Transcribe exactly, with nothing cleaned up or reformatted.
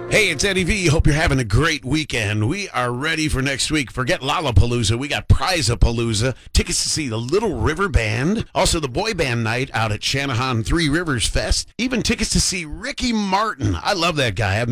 Hey, it's Eddie V. Hope you're having a great weekend. We are ready for next week. Forget Lollapalooza. We got Prize-a-Palooza. Tickets to see the Little River Band. Also, the boy band night out at Shanahan Three Rivers Fest. Even tickets to see Ricky Martin. I love that guy. I've